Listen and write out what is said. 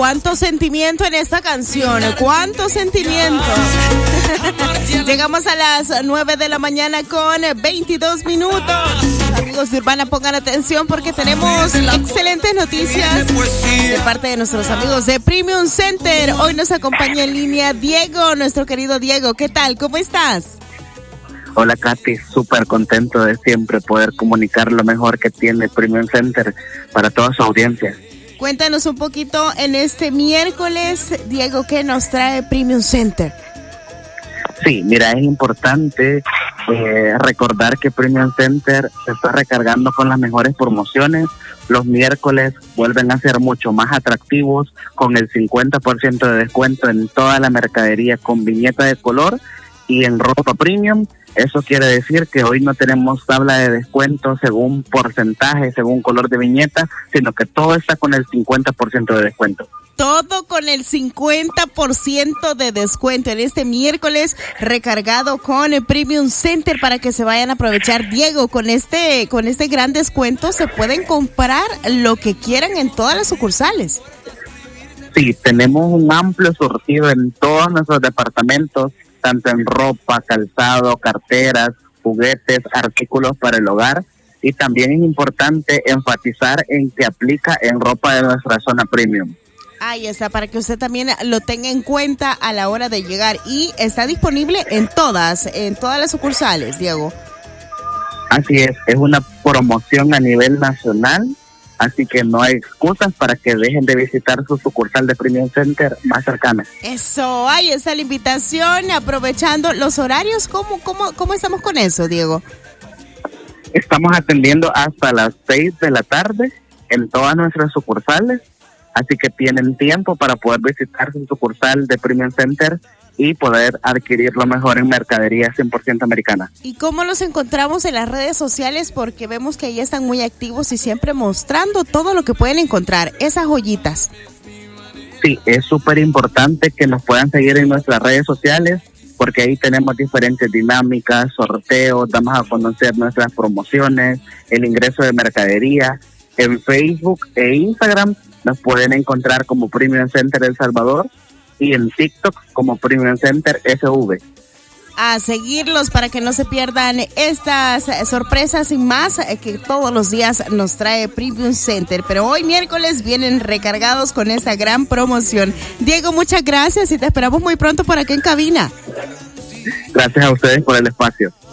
cuánto sentimiento en esta canción, cuánto sentimiento. Llegamos a las 9 de la mañana con 22 minutos. Amigos de Urbana, pongan atención porque tenemos excelentes noticias de parte de nuestros amigos de Premium Center. Hoy nos acompaña en línea Diego, nuestro querido Diego. ¿Qué tal? ¿Cómo estás? Hola, Katy, súper contento de siempre poder comunicar lo mejor que tiene Premium Center para toda su audiencia. Cuéntanos un poquito en este miércoles, Diego, ¿qué nos trae Premium Center? Sí, mira, es importante recordar que Premium Center se está recargando con las mejores promociones. Los miércoles vuelven a ser mucho más atractivos con el 50% de descuento en toda la mercadería con viñeta de color y en ropa premium. Eso quiere decir que hoy no tenemos tabla de descuento según porcentaje, según color de viñeta, sino que todo está con el 50% de descuento. Todo con el 50% de descuento en este miércoles recargado con el Premium Center para que se vayan a aprovechar. Diego, con este gran descuento se pueden comprar lo que quieran en todas las sucursales. Sí, tenemos un amplio surtido en todos nuestros departamentos, tanto en ropa, calzado, carteras, juguetes, artículos para el hogar. Y también es importante enfatizar en que aplica en ropa de nuestra zona premium. Ahí está, para que usted también lo tenga en cuenta a la hora de llegar. Y está disponible en todas las sucursales, Diego. Así es una promoción a nivel nacional. Así que no hay excusas para que dejen de visitar su sucursal de Premium Center más cercana. Eso, ahí está la invitación, aprovechando los horarios. ¿Cómo estamos con eso, Diego? Estamos atendiendo hasta las 6 de la tarde en todas nuestras sucursales, así que tienen tiempo para poder visitar su sucursal de Premium Center y poder adquirir lo mejor en mercadería 100% americana. ¿Y cómo los encontramos en las redes sociales? Porque vemos que ahí están muy activos y siempre mostrando todo lo que pueden encontrar, esas joyitas. Sí, es súper importante que nos puedan seguir en nuestras redes sociales, porque ahí tenemos diferentes dinámicas, sorteos, damos a conocer nuestras promociones, el ingreso de mercadería. En Facebook e Instagram nos pueden encontrar como Premium Center El Salvador, y en TikTok como Premium Center SV. A seguirlos para que no se pierdan estas sorpresas y más que todos los días nos trae Premium Center. Pero hoy miércoles vienen recargados con esta gran promoción. Diego, muchas gracias y te esperamos muy pronto por aquí en cabina. Gracias a ustedes por el espacio.